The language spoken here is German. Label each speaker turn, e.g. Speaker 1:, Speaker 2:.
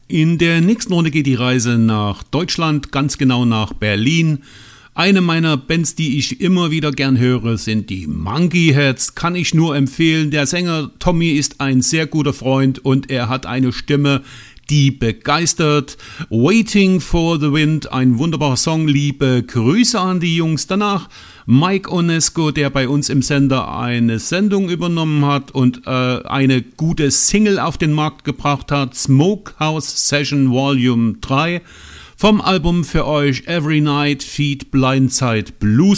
Speaker 1: In der nächsten Runde geht die Reise nach Deutschland, ganz genau nach Berlin. Eine meiner Bands, die ich immer wieder gern höre, sind die Monkey Heads. Kann ich nur empfehlen. Der Sänger Tommy ist ein sehr guter Freund und er hat eine Stimme, die begeistert. Waiting for the Wind, ein wunderbarer Song. Liebe Grüße an die Jungs. Danach Mike Onesco, der bei uns im Sender eine Sendung übernommen hat und eine gute Single auf den Markt gebracht hat. Smokehouse Session Volume 3. Vom Album für euch Every Night Feed Blindside Blues.